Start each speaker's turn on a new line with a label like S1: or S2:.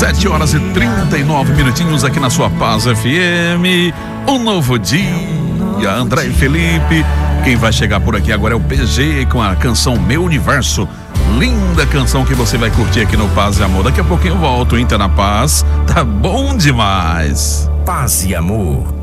S1: 7h39 aqui na sua Paz FM. Um novo dia, André e Felipe. Quem vai chegar por aqui agora é o PG com a canção Meu Universo. Linda canção que você vai curtir aqui no Paz e Amor. Daqui a pouquinho eu volto, Inter na Paz. Tá bom demais.
S2: Paz e Amor.